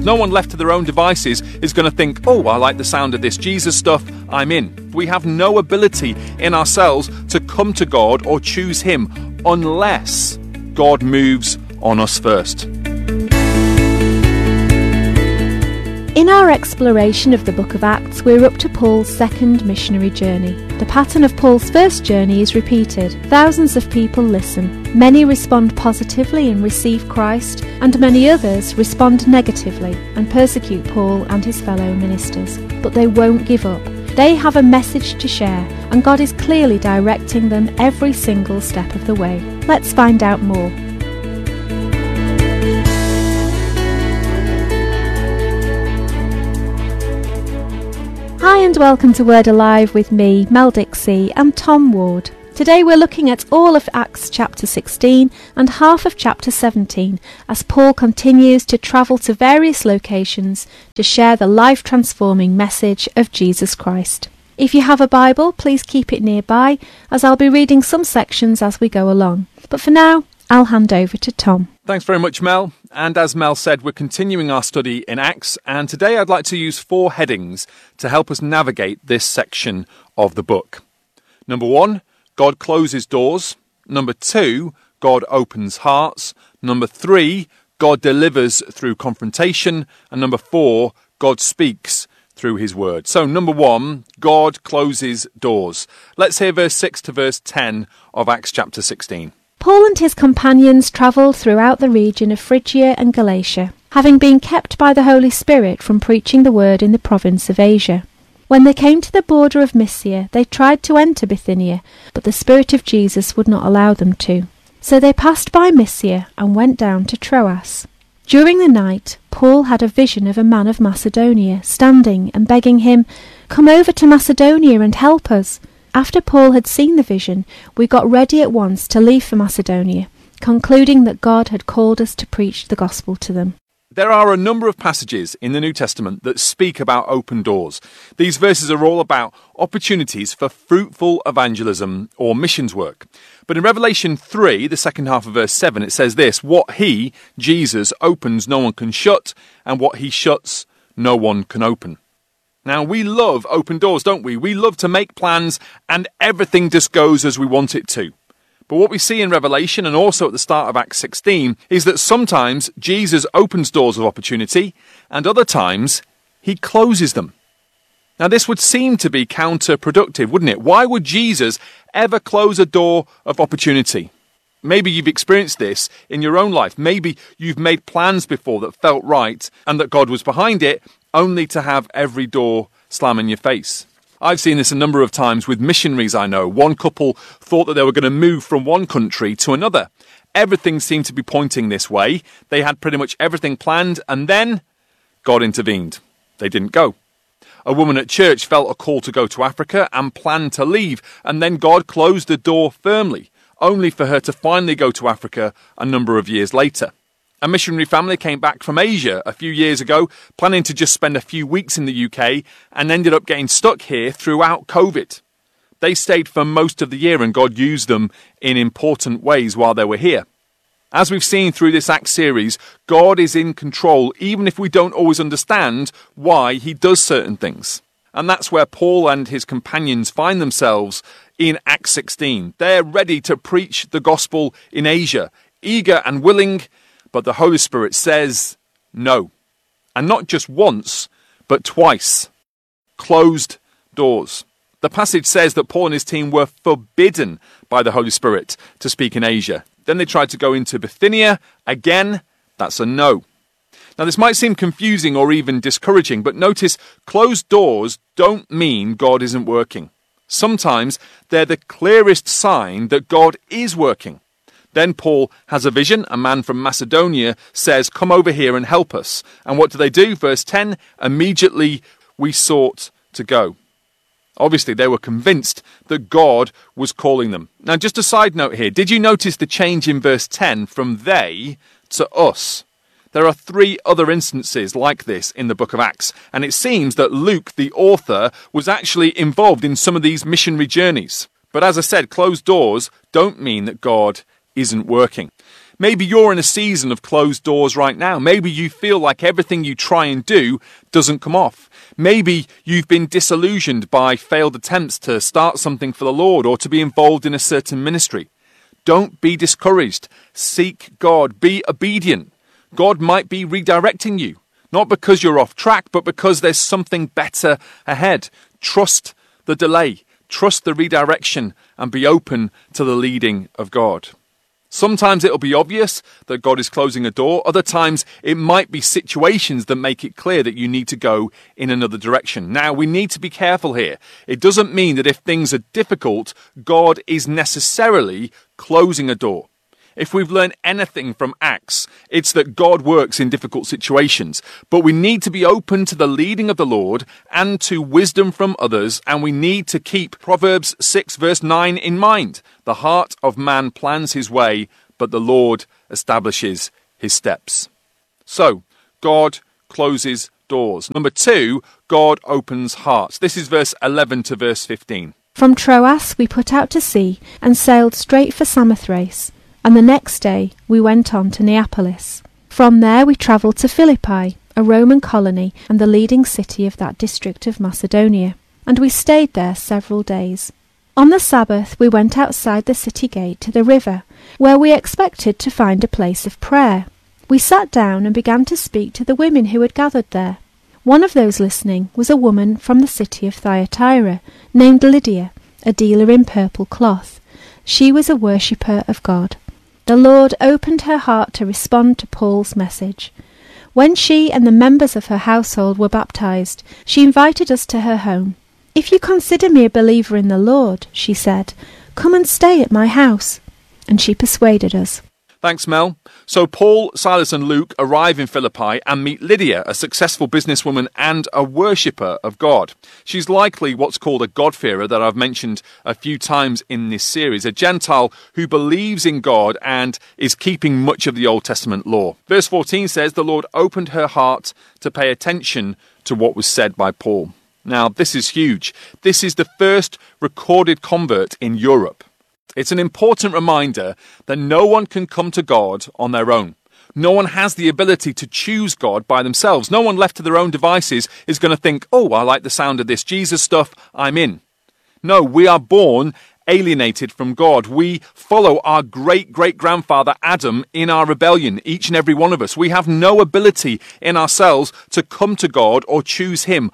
No one left to their own devices is going to think, oh, I like the sound of this Jesus stuff, I'm in. We have no ability in ourselves to come to God or choose Him unless God moves on us first. In our exploration of the book of Acts, we're up to Paul's second missionary journey. The pattern of Paul's first journey is repeated. Thousands of people listen. Many respond positively and receive Christ, and many others respond negatively and persecute Paul and his fellow ministers. But they won't give up. They have a message to share, and God is clearly directing them every single step of the way. Let's find out more. Hi and welcome to Word Alive with me, Mel Dixie, and Tom Ward. Today we're looking at all of Acts chapter 16 and half of chapter 17 as Paul continues to travel to various locations to share the life-transforming message of Jesus Christ. If you have a Bible, please keep it nearby as I'll be reading some sections as we go along. But for now, I'll hand over to Tom. Thanks very much, Mel. And as Mel said, we're continuing our study in Acts, and today I'd like to use 4 headings to help us navigate this section of the book. Number 1, God closes doors. Number 2, God opens hearts. Number 3, God delivers through confrontation. And number 4, God speaks through His word. So number 1, God closes doors. Let's hear verse 6 to verse 10 of Acts chapter 16. Paul and his companions travelled throughout the region of Phrygia and Galatia, having been kept by the Holy Spirit from preaching the word in the province of Asia. When they came to the border of Mysia, they tried to enter Bithynia, but the Spirit of Jesus would not allow them to. So they passed by Mysia and went down to Troas. During the night, Paul had a vision of a man of Macedonia, standing and begging him, "Come over to Macedonia and help us." After Paul had seen the vision, we got ready at once to leave for Macedonia, concluding that God had called us to preach the gospel to them. There are a number of passages in the New Testament that speak about open doors. These verses are all about opportunities for fruitful evangelism or missions work. But in Revelation 3, the second half of verse 7, it says this: "What He, Jesus, opens no one can shut, and what He shuts no one can open." Now, we love open doors, don't we? We love to make plans and everything just goes as we want it to. But what we see in Revelation and also at the start of Acts 16 is that sometimes Jesus opens doors of opportunity and other times He closes them. Now, this would seem to be counterproductive, wouldn't it? Why would Jesus ever close a door of opportunity? Maybe you've experienced this in your own life. Maybe you've made plans before that felt right and that God was behind it, only to have every door slam in your face. I've seen this a number of times with missionaries I know. One couple thought that they were going to move from one country to another. Everything seemed to be pointing this way. They had pretty much everything planned, and then God intervened. They didn't go. A woman at church felt a call to go to Africa and planned to leave, and then God closed the door firmly, only for her to finally go to Africa a number of years later. A missionary family came back from Asia a few years ago, planning to just spend a few weeks in the UK, and ended up getting stuck here throughout COVID. They stayed for most of the year, and God used them in important ways while they were here. As we've seen through this Acts series, God is in control, even if we don't always understand why He does certain things. And that's where Paul and his companions find themselves in Acts 16. They're ready to preach the gospel in Asia, eager and willing, but the Holy Spirit says no. And not just once, but twice. Closed doors. The passage says that Paul and his team were forbidden by the Holy Spirit to speak in Asia. Then they tried to go into Bithynia. Again, that's a no. Now, this might seem confusing or even discouraging, but notice closed doors don't mean God isn't working. Sometimes they're the clearest sign that God is working. Then Paul has a vision. A man from Macedonia says, "Come over here and help us." And what do? Verse 10, immediately we sought to go. Obviously, they were convinced that God was calling them. Now, just a side note here. Did you notice the change in verse 10 from they to us? There are 3 other instances like this in the book of Acts, and it seems that Luke, the author, was actually involved in some of these missionary journeys. But as I said, closed doors don't mean that God isn't working. Maybe you're in a season of closed doors right now. Maybe you feel like everything you try and do doesn't come off. Maybe you've been disillusioned by failed attempts to start something for the Lord or to be involved in a certain ministry. Don't be discouraged. Seek God. Be obedient. God might be redirecting you, not because you're off track, but because there's something better ahead. Trust the delay. Trust the redirection and be open to the leading of God. Sometimes it'll be obvious that God is closing a door. Other times it might be situations that make it clear that you need to go in another direction. Now, we need to be careful here. It doesn't mean that if things are difficult, God is necessarily closing a door. If we've learned anything from Acts, it's that God works in difficult situations. But we need to be open to the leading of the Lord and to wisdom from others, and we need to keep Proverbs 6 verse 9 in mind. The heart of man plans his way, but the Lord establishes his steps. So, God closes doors. Number 2, God opens hearts. This is verse 11 to verse 15. From Troas we put out to sea and sailed straight for Samothrace. And the next day we went on to Neapolis. From there we travelled to Philippi, a Roman colony and the leading city of that district of Macedonia, and we stayed there several days. On the Sabbath we went outside the city gate to the river, where we expected to find a place of prayer. We sat down and began to speak to the women who had gathered there. One of those listening was a woman from the city of Thyatira, named Lydia, a dealer in purple cloth. She was a worshipper of God. The Lord opened her heart to respond to Paul's message. When she and the members of her household were baptized, she invited us to her home. "If you consider me a believer in the Lord," she said, "come and stay at my house." And she persuaded us. Thanks, Mel. So Paul, Silas and Luke arrive in Philippi and meet Lydia, a successful businesswoman and a worshipper of God. She's likely what's called a God-fearer that I've mentioned a few times in this series, a Gentile who believes in God and is keeping much of the Old Testament law. Verse 14 says, the Lord opened her heart to pay attention to what was said by Paul. Now, this is huge. This is the first recorded convert in Europe. It's an important reminder that no one can come to God on their own. No one has the ability to choose God by themselves. No one left to their own devices is going to think, oh, I like the sound of this Jesus stuff, I'm in. No, we are born alienated from God. We follow our great-great-grandfather Adam in our rebellion, each and every one of us. We have no ability in ourselves to come to God or choose him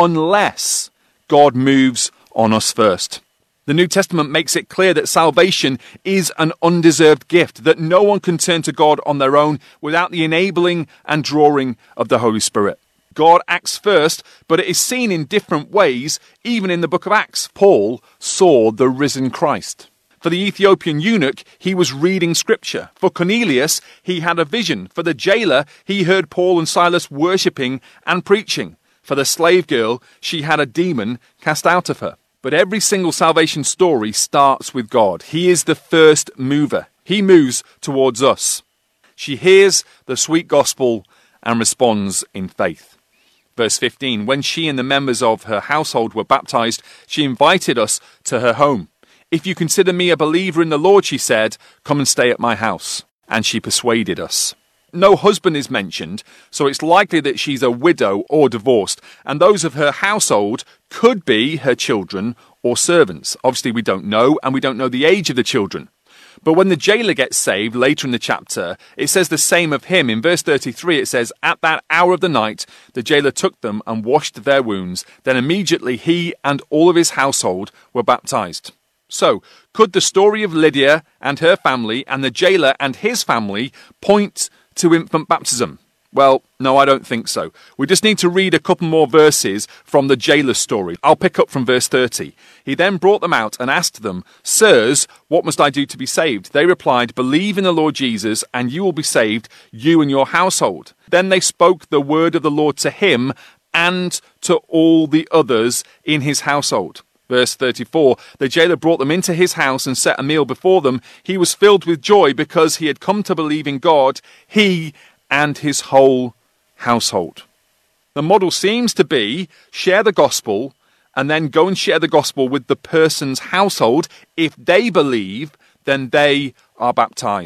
unless God moves on us first. The New Testament makes it clear that salvation is an undeserved gift, that no one can turn to God on their own without the enabling and drawing of the Holy Spirit. God acts first, but it is seen in different ways. Even in the book of Acts, Paul saw the risen Christ. For the Ethiopian eunuch, he was reading scripture. For Cornelius, he had a vision. For the jailer, he heard Paul and Silas worshipping and preaching. For the slave girl, she had a demon cast out of her. But every single salvation story starts with God. He is the first mover. He moves towards us. She hears the sweet gospel and responds in faith. Verse 15, when she and the members of her household were baptized, she invited us to her home. If you consider me a believer in the Lord, she said, come and stay at my house. And she persuaded us. No husband is mentioned, so it's likely that she's a widow or divorced, and those of her household could be her children or servants. Obviously, we don't know, and we don't know the age of the children. But when the jailer gets saved later in the chapter, it says the same of him. In verse 33, it says, at that hour of the night, the jailer took them and washed their wounds. Then immediately he and all of his household were baptized. So, could the story of Lydia and her family and the jailer and his family point to infant baptism? Well, no, I don't think so. We just need to read a couple more verses from the jailer's story. I'll pick up from verse 30. He then brought them out and asked them, Sirs, what must I do to be saved? They replied, believe in the Lord Jesus, and you will be saved, you and your household. Then they spoke the word of the Lord to him and to all the others in his household. Verse 34, the jailer brought them into his house and set a meal before them. He was filled with joy because he had come to believe in God, he and his whole household. The model seems to be share the gospel and then go and share the gospel with the person's household. If they believe, then they are baptized.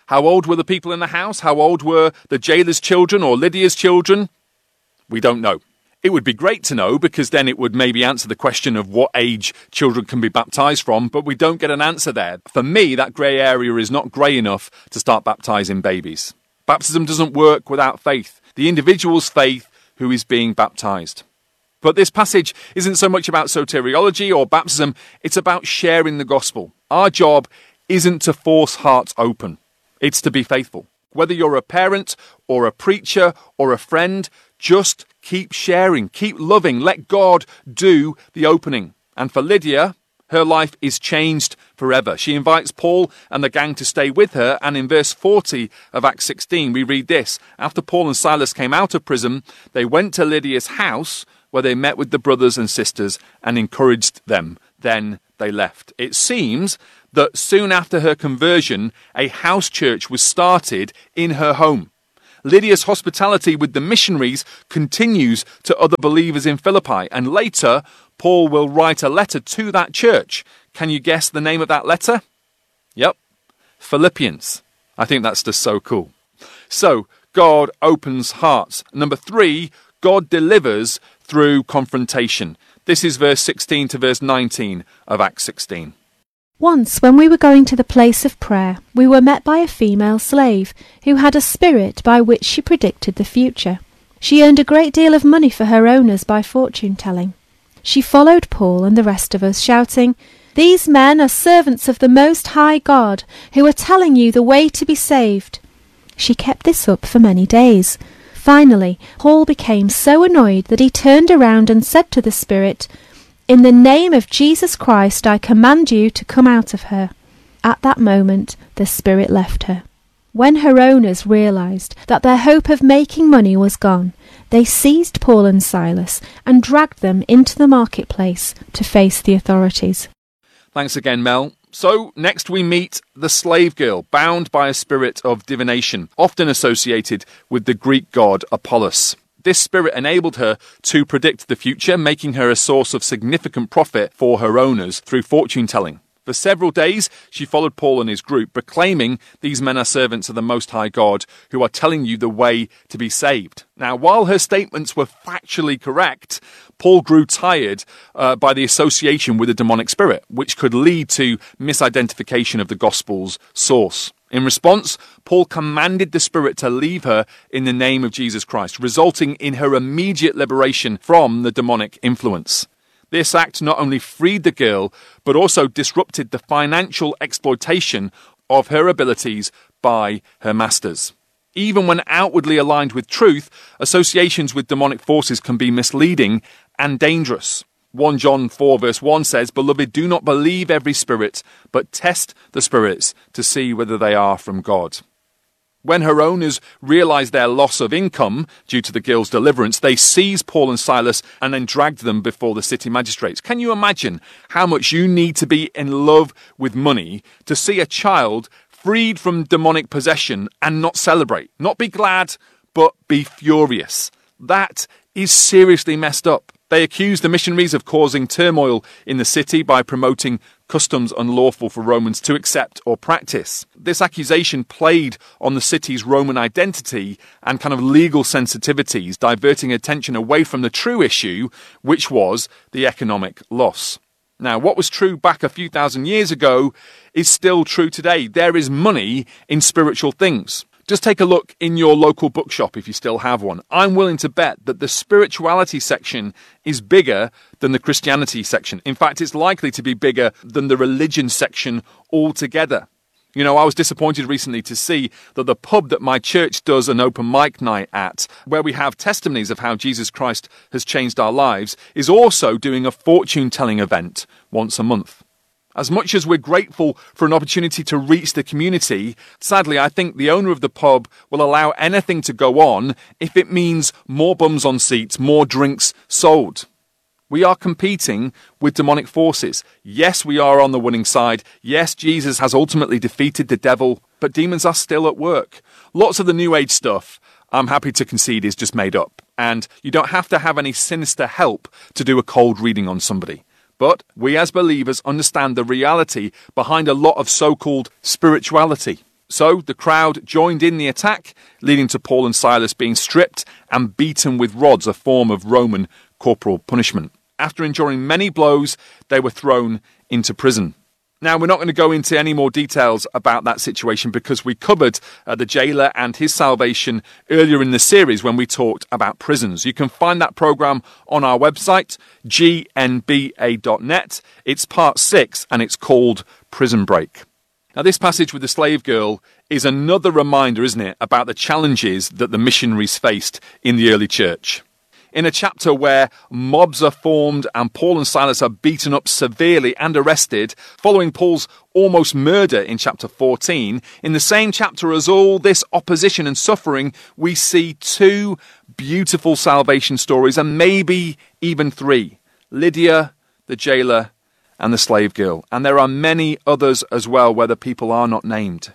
How old were the people in the house? How old were the jailer's children or Lydia's children? We don't know. It would be great to know, because then it would maybe answer the question of what age children can be baptized from, but we don't get an answer there. For me, that grey area is not grey enough to start baptizing babies. Baptism doesn't work without faith. The individual's faith who is being baptized. But this passage isn't so much about soteriology or baptism, it's about sharing the gospel. Our job isn't to force hearts open, it's to be faithful. Whether you're a parent or a preacher or a friend, just keep sharing, keep loving, let God do the opening. And for Lydia, her life is changed forever. She invites Paul and the gang to stay with her, and in verse 40 of Acts 16 we read this: after Paul and Silas came out of prison, they went to Lydia's house, where they met with the brothers and sisters and encouraged them. Then they left. It seems that soon after her conversion, a house church was started in her home. Lydia's hospitality with the missionaries continues to other believers in Philippi, and later Paul will write a letter to that church. Can you guess the name of that letter? Yep, Philippians. I think that's just so cool. So, God opens hearts. Number 3, God delivers through confrontation. This is verse 16 to verse 19 of Acts 16. Once, when we were going to the place of prayer, we were met by a female slave who had a spirit by which she predicted the future. She earned a great deal of money for her owners by fortune-telling. She followed Paul and the rest of us, shouting, "These men are servants of the Most High God, who are telling you the way to be saved." She kept this up for many days. Finally, Paul became so annoyed that he turned around and said to the spirit, "In the name of Jesus Christ, I command you to come out of her." At that moment, the spirit left her. When her owners realized that their hope of making money was gone, they seized Paul and Silas and dragged them into the marketplace to face the authorities. Thanks again, Mel. So, next we meet the slave girl, bound by a spirit of divination, often associated with the Greek god Apollos. This spirit enabled her to predict the future, making her a source of significant profit for her owners through fortune-telling. For several days, she followed Paul and his group, proclaiming, "These men are servants of the Most High God, who are telling you the way to be saved." Now, while her statements were factually correct, Paul grew tired by the association with a demonic spirit, which could lead to misidentification of the gospel's source. In response, Paul commanded the spirit to leave her in the name of Jesus Christ, resulting in her immediate liberation from the demonic influence. This act not only freed the girl, but also disrupted the financial exploitation of her abilities by her masters. Even when outwardly aligned with truth, associations with demonic forces can be misleading and dangerous. 1 John 4 verse 1 says, "Beloved, do not believe every spirit, but test the spirits to see whether they are from God." When her owners realized their loss of income due to the girl's deliverance, they seized Paul and Silas and then dragged them before the city magistrates. Can you imagine how much you need to be in love with money to see a child freed from demonic possession and not celebrate? Not be glad, but be furious. That is seriously messed up. They accused the missionaries of causing turmoil in the city by promoting customs unlawful for Romans to accept or practice. This accusation played on the city's Roman identity and kind of legal sensitivities, diverting attention away from the true issue, which was the economic loss. Now, what was true back a few thousand years ago is still true today. There is money in spiritual things. Just take a look in your local bookshop if you still have one. I'm willing to bet that the spirituality section is bigger than the Christianity section. In fact, it's likely to be bigger than the religion section altogether. You know, I was disappointed recently to see that the pub that my church does an open mic night at, where we have testimonies of how Jesus Christ has changed our lives, is also doing a fortune-telling event once a month. As much as we're grateful for an opportunity to reach the community, sadly, I think the owner of the pub will allow anything to go on if it means more bums on seats, more drinks sold. We are competing with demonic forces. Yes, we are on the winning side. Yes, Jesus has ultimately defeated the devil, but demons are still at work. Lots of the New Age stuff, I'm happy to concede, is just made up. And you don't have to have any sinister help to do a cold reading on somebody. But we as believers understand the reality behind a lot of so-called spirituality. So the crowd joined in the attack, leading to Paul and Silas being stripped and beaten with rods, a form of Roman corporal punishment. After enduring many blows, they were thrown into prison. Now, we're not going to go into any more details about that situation because we covered the jailer and his salvation earlier in the series when we talked about prisons. You can find that program on our website, gnba.net. It's part 6 and it's called Prison Break. Now, this passage with the slave girl is another reminder, isn't it, about the challenges that the missionaries faced in the early church. In a chapter where mobs are formed and Paul and Silas are beaten up severely and arrested, following Paul's almost murder in chapter 14, in the same chapter as all this opposition and suffering, we see 2 beautiful salvation stories, and maybe even 3. Lydia, the jailer, and the slave girl. And there are many others as well where the people are not named.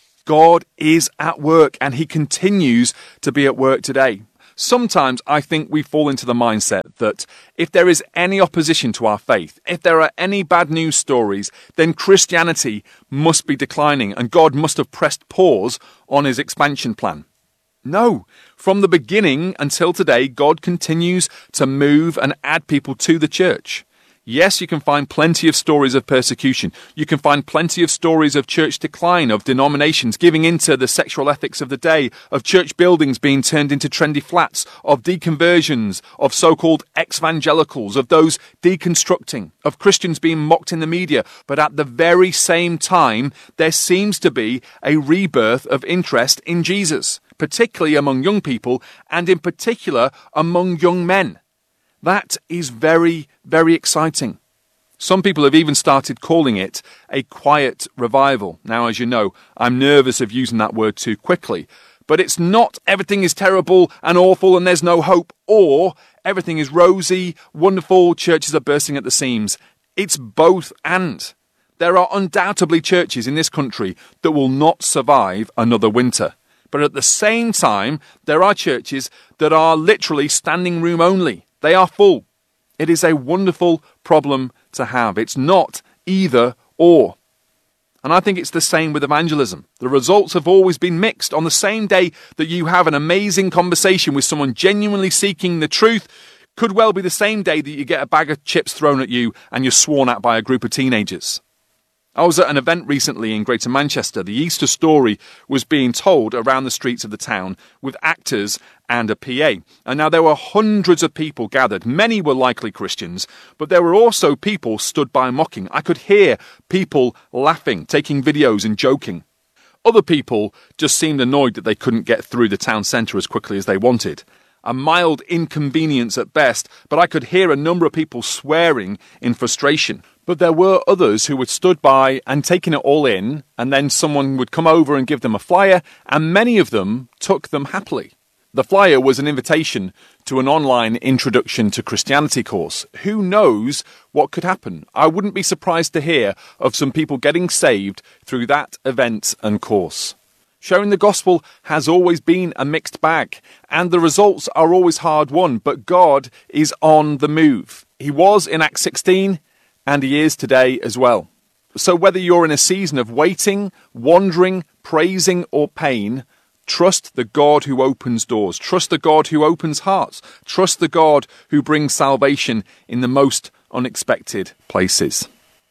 God is at work, and he continues to be at work today. Sometimes I think we fall into the mindset that if there is any opposition to our faith, if there are any bad news stories, then Christianity must be declining and God must have pressed pause on his expansion plan. No, from the beginning until today, God continues to move and add people to the church. Yes, you can find plenty of stories of persecution. You can find plenty of stories of church decline, of denominations giving into the sexual ethics of the day, of church buildings being turned into trendy flats, of deconversions, of so-called ex-evangelicals, of those deconstructing, of Christians being mocked in the media. But at the very same time, there seems to be a rebirth of interest in Jesus, particularly among young people and in particular among young men. That is very, very exciting. Some people have even started calling it a quiet revival. Now, as you know, I'm nervous of using that word too quickly. But it's not everything is terrible and awful and there's no hope, or everything is rosy, wonderful, churches are bursting at the seams. It's both and. There are undoubtedly churches in this country that will not survive another winter. But at the same time, there are churches that are literally standing room only. They are full. It is a wonderful problem to have. It's not either or. And I think it's the same with evangelism. The results have always been mixed. On the same day that you have an amazing conversation with someone genuinely seeking the truth, could well be the same day that you get a bag of chips thrown at you and you're sworn at by a group of teenagers. I was at an event recently in Greater Manchester. The Easter story was being told around the streets of the town with actors and a PA. And now there were hundreds of people gathered. Many were likely Christians, but there were also people stood by mocking. I could hear people laughing, taking videos and joking. Other people just seemed annoyed that they couldn't get through the town centre as quickly as they wanted. A mild inconvenience at best, but I could hear a number of people swearing in frustration. But there were others who had stood by and taken it all in, and then someone would come over and give them a flyer, and many of them took them happily. The flyer was an invitation to an online Introduction to Christianity course. Who knows what could happen? I wouldn't be surprised to hear of some people getting saved through that event and course. Sharing the gospel has always been a mixed bag, and the results are always hard won, but God is on the move. He was in Acts 16, and he is today as well. So whether you're in a season of waiting, wandering, praising, or pain, trust the God who opens doors. Trust the God who opens hearts. Trust the God who brings salvation in the most unexpected places.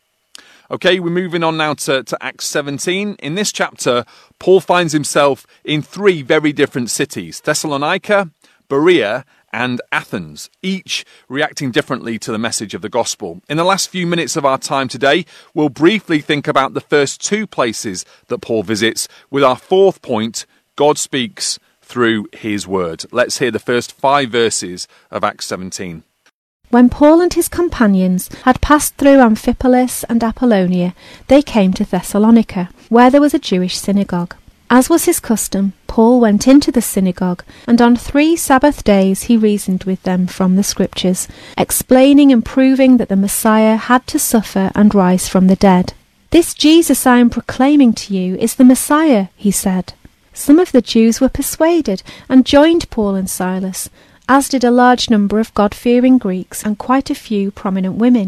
Okay, we're moving on now to Acts 17. In this chapter, Paul finds himself in 3 very different cities: Thessalonica, Berea, and Athens, each reacting differently to the message of the gospel. In the last few minutes of our time today, we'll briefly think about the first 2 places that Paul visits, with our 4th point, God speaks through his word. Let's hear the first 5 verses of Acts 17. When Paul and his companions had passed through Amphipolis and Apollonia, they came to Thessalonica, where there was a Jewish synagogue. As was his custom, Paul went into the synagogue, and on 3 Sabbath days he reasoned with them from the Scriptures, explaining and proving that the Messiah had to suffer and rise from the dead. "This Jesus I am proclaiming to you is the Messiah," he said. Some of the Jews were persuaded and joined Paul and Silas, as did a large number of God-fearing Greeks and quite a few prominent women.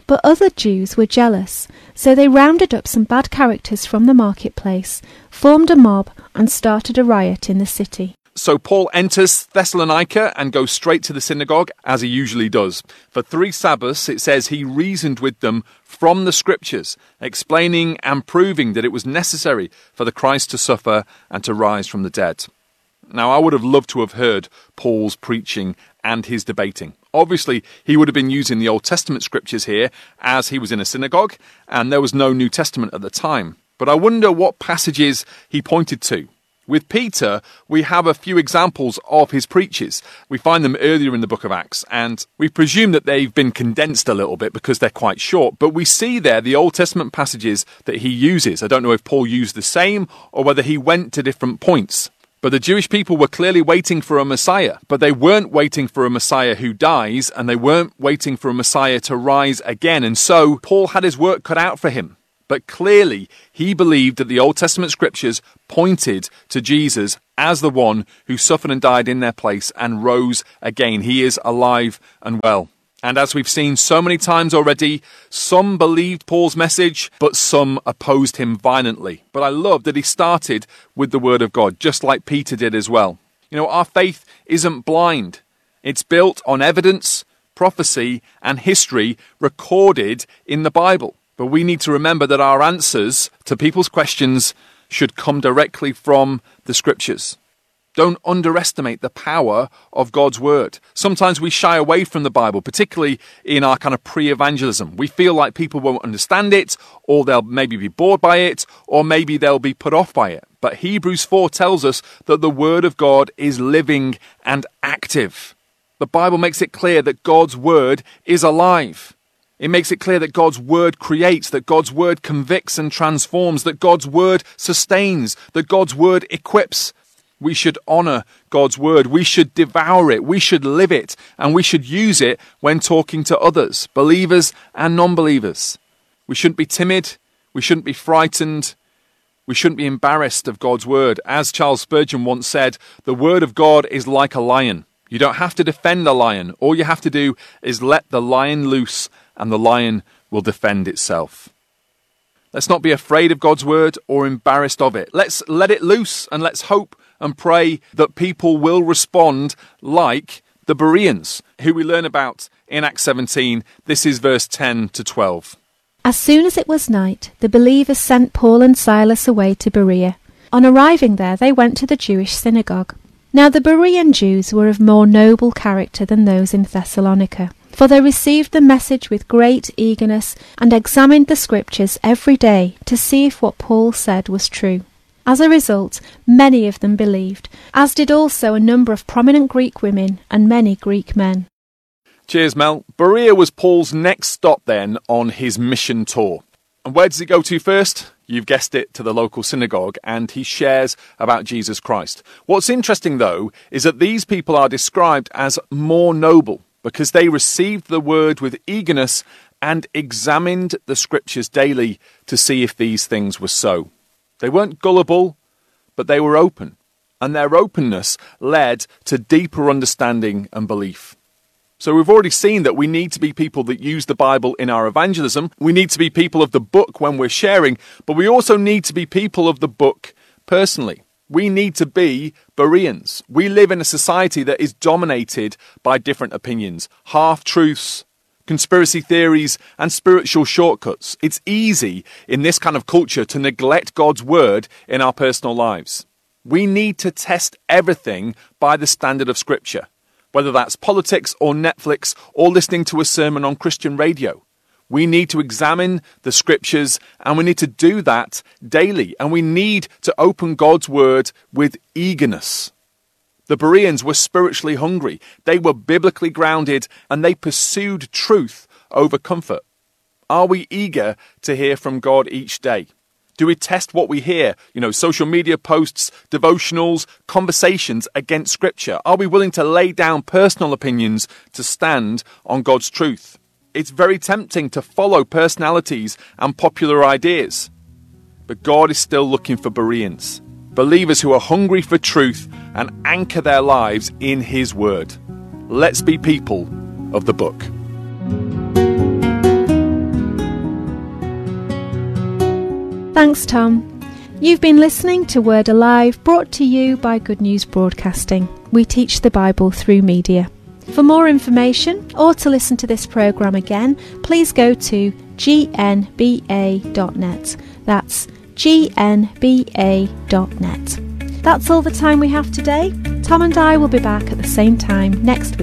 But other Jews were jealous, so they rounded up some bad characters from the marketplace, formed a mob, and started a riot in the city. So Paul enters Thessalonica and goes straight to the synagogue, as he usually does. For 3 Sabbaths, it says he reasoned with them from the Scriptures, explaining and proving that it was necessary for the Christ to suffer and to rise from the dead. Now, I would have loved to have heard Paul's preaching and his debating. Obviously, he would have been using the Old Testament Scriptures here, as he was in a synagogue, and there was no New Testament at the time. But I wonder what passages he pointed to. With Peter, we have a few examples of his preaches. We find them earlier in the book of Acts, and we presume that they've been condensed a little bit because they're quite short. But we see there the Old Testament passages that he uses. I don't know if Paul used the same or whether he went to different points. But the Jewish people were clearly waiting for a Messiah. But they weren't waiting for a Messiah who dies, and they weren't waiting for a Messiah to rise again. And so Paul had his work cut out for him. But clearly, he believed that the Old Testament Scriptures pointed to Jesus as the one who suffered and died in their place and rose again. He is alive and well. And as we've seen so many times already, some believed Paul's message, but some opposed him violently. But I love that he started with the Word of God, just like Peter did as well. You know, our faith isn't blind. It's built on evidence, prophecy, and history recorded in the Bible. But we need to remember that our answers to people's questions should come directly from the Scriptures. Don't underestimate the power of God's Word. Sometimes we shy away from the Bible, particularly in our kind of pre-evangelism. We feel like people won't understand it, or they'll maybe be bored by it, or maybe they'll be put off by it. But Hebrews 4 tells us that the Word of God is living and active. The Bible makes it clear that God's Word is alive. It makes it clear that God's Word creates, that God's Word convicts and transforms, that God's Word sustains, that God's Word equips. We should honour God's Word. We should devour it. We should live it. And we should use it when talking to others, believers and non-believers. We shouldn't be timid. We shouldn't be frightened. We shouldn't be embarrassed of God's Word. As Charles Spurgeon once said, the Word of God is like a lion. You don't have to defend a lion. All you have to do is let the lion loose, and the lion will defend itself. Let's not be afraid of God's Word or embarrassed of it. Let's let it loose, and let's hope and pray that people will respond like the Bereans, who we learn about in Acts 17. This is verse 10 to 12. As soon as it was night, the believers sent Paul and Silas away to Berea. On arriving there, they went to the Jewish synagogue. Now the Berean Jews were of more noble character than those in Thessalonica, for they received the message with great eagerness and examined the Scriptures every day to see if what Paul said was true. As a result, many of them believed, as did also a number of prominent Greek women and many Greek men. Cheers, Mel. Berea was Paul's next stop then on his mission tour. And where does he go to first? You've guessed it, to the local synagogue, and he shares about Jesus Christ. What's interesting, though, is that these people are described as more noble, because they received the word with eagerness and examined the Scriptures daily to see if these things were so. They weren't gullible, but they were open, and their openness led to deeper understanding and belief. So we've already seen that we need to be people that use the Bible in our evangelism. We need to be people of the book when we're sharing, but we also need to be people of the book personally. We need to be Bereans. We live in a society that is dominated by different opinions, half-truths, conspiracy theories, and spiritual shortcuts. It's easy in this kind of culture to neglect God's word in our personal lives. We need to test everything by the standard of Scripture, whether that's politics or Netflix or listening to a sermon on Christian radio. We need to examine the Scriptures, and we need to do that daily, and we need to open God's word with eagerness. The Bereans were spiritually hungry. They were biblically grounded, and they pursued truth over comfort. Are we eager to hear from God each day? Do we test what we hear? Social media posts, devotionals, conversations against Scripture. Are we willing to lay down personal opinions to stand on God's truth? It's very tempting to follow personalities and popular ideas. But God is still looking for Bereans, believers who are hungry for truth and anchor their lives in His Word. Let's be people of the book. Thanks, Tom. You've been listening to Word Alive, brought to you by Good News Broadcasting. We teach the Bible through media. For more information or to listen to this programme again, please go to gnba.net. That's gnba.net. That's all the time we have today. Tom and I will be back at the same time next week.